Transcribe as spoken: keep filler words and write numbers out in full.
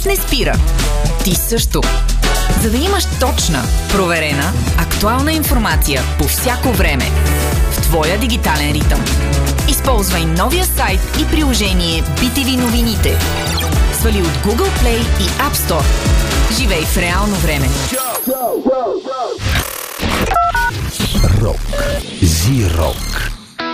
не спира. Ти също. За да имаш точна, проверена, актуална информация по всяко време в твоя дигитален ритъм. Използвай новия сайт и приложение би ти ви новините. Свали от Google Play и App Store. Живей в реално време. Рок. Зи-рок.